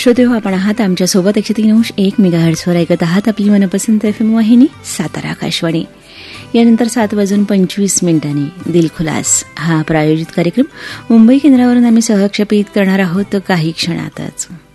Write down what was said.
श्रोते हो, आपण आहात आमच्यासोबत 103.1 मेगाहर्ट्झवर ऐकत आहात आपली मनपसंत FM वाहिनी सातारा आकाशवाणी. यानंतर 7:25 दिलखुलास हा प्रायोजित कार्यक्रम मुंबई केंद्रावरून आम्ही सहक्षेपित करणार आहोत काही क्षणातच.